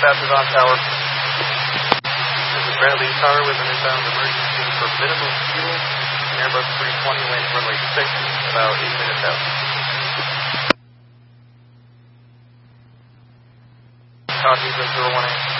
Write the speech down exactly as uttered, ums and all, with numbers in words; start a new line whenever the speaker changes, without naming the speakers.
Dispatch is on tower. This is Bradley Tower with an inbound emergency for minimum fuel. Airbus three twenty, wind runway six, about eight minutes out. Copy, zero one eight.